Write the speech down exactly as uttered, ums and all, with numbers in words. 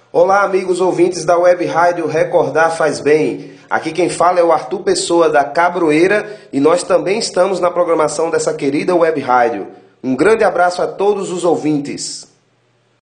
Olá, amigos ouvintes da Web Rádio Recordar Faz Bem. Aqui quem fala é o Arthur Pessoa da Cabroeira e nós também estamos na programação dessa querida Web Rádio. Um grande abraço a todos os ouvintes.